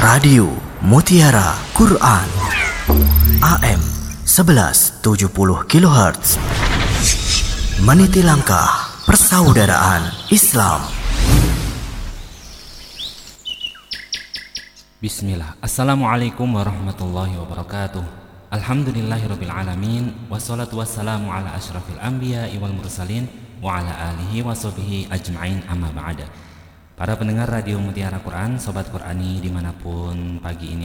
Radio Mutiara Quran AM 1170 kHz meniti langkah persaudaraan Islam. Bismillah. Assalamualaikum warahmatullahi wabarakatuh. Alhamdulillahirabbil alamin wassalatu wassalamu ala asyrafil anbiya'i wal mursalin wa ala alihi washabihi ajma'in, amma ba'da. Para pendengar Radio Mutiara Quran, sobat Qurani dimanapun pagi ini